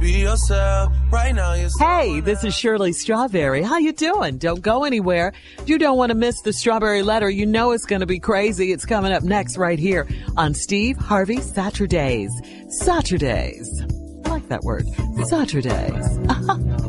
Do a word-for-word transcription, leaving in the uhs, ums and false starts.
be yourself. Right now, you're Hey, this is Shirley Strawberry. How you doing? Don't go anywhere. You don't want to miss the Strawberry Letter. You know it's going to be crazy. It's coming up next right here on Steve Harvey Saturdays. Saturdays. I like that word. Saturdays.